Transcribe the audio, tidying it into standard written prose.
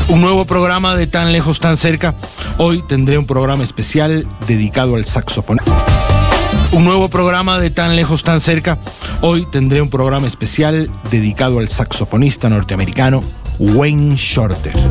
Un nuevo programa de Tan Lejos, Tan Cerca. Hoy tendré un programa especial dedicado al saxofón. Un nuevo programa de Tan Lejos, Tan Cerca. Hoy tendré un programa especial dedicado al saxofonista norteamericano Wayne Shorter.